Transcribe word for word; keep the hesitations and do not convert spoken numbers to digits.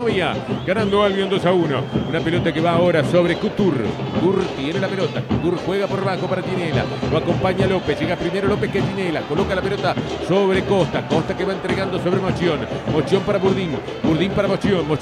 todavía. Ganando Albion dos a uno. Una pelota que va ahora sobre Couture. Couture tiene la pelota. Couture juega por bajo para Tinela. Lo acompaña López. Llega primero López que Tinela. Coloca la pelota sobre Costa. Costa que va entregando sobre Mochión. Mochión para Burdín. Burdín para Mochión.